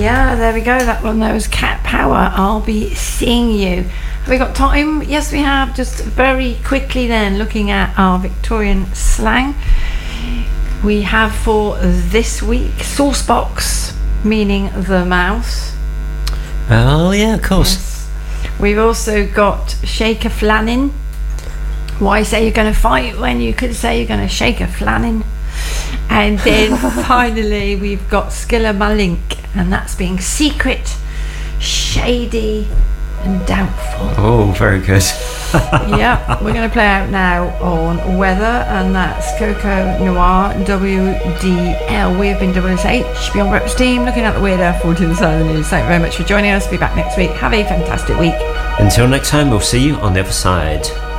Yeah, there we go. That one there was Cat Power. I'll be seeing you. Have we got time? Yes, we have. Just very quickly then, looking at our Victorian slang. We have for this week saucebox, meaning the mouth. Oh, yeah, of course. Yes. We've also got shake a flannin. Why say you're going to fight when you could say you're going to shake a flannin? And then finally we've got Skilla-Malink, and that's being secret, shady and doubtful. Oh, very good. Yeah, we're going to play out now on weather, and that's Coco Noir WDL. We've been WSH, Beyond Breakfast Team, looking at the weather for to the side of the news. Thank you very much for joining us. Be back next week. Have a fantastic week. Until next time, we'll see you on the other side.